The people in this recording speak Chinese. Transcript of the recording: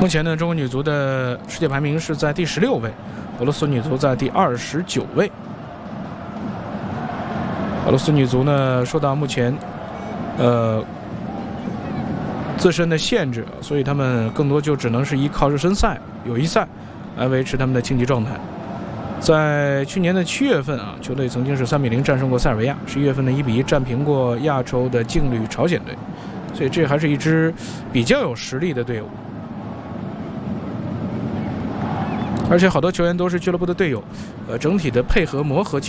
目前呢，中国女足的世界排名是在第16位，俄罗斯女足在第29位。俄罗斯女足呢，受到目前自身的限制，所以他们更多就只能是依靠热身赛、友谊赛来维持他们的竞技状态。在去年的7月份啊，球队曾经是3-0战胜过塞尔维亚，11月份的1-1战平过亚洲的劲旅朝鲜队，所以这还是一支比较有实力的队伍。而且好多球员都是俱乐部的队友，整体的配合磨合起